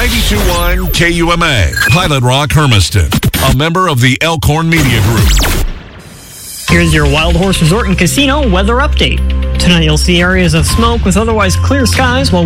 92.1 KUMA, Pilot Rock, Hermiston, a member of the Elkhorn Media Group. Here's your Wild Horse Resort and Casino weather update. Tonight you'll see areas of smoke with otherwise clear skies while